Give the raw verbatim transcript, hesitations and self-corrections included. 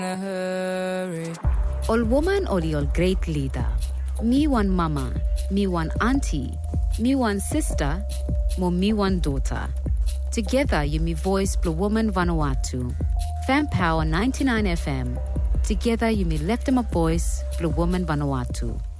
a hurry. All woman or all great leader. Me one mama, me one auntie, me one sister, mo me one daughter. Together you me voice Blue Woman Vanuatu. Fan Power ninety-nine F M. Together you me lift them a voice Blue Woman Vanuatu.